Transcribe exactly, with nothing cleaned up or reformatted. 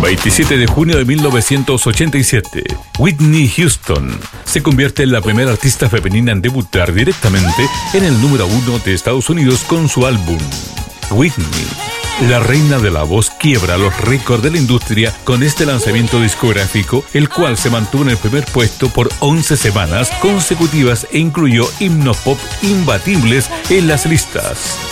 veintisiete de junio de mil novecientos ochenta y siete, Whitney Houston se convierte en la primera artista femenina en debutar directamente en el número uno de Estados Unidos con su álbum Whitney. La reina de la voz quiebra los récords de la industria con este lanzamiento discográfico, el cual se mantuvo en el primer puesto por once semanas consecutivas e incluyó himnos pop imbatibles en las listas.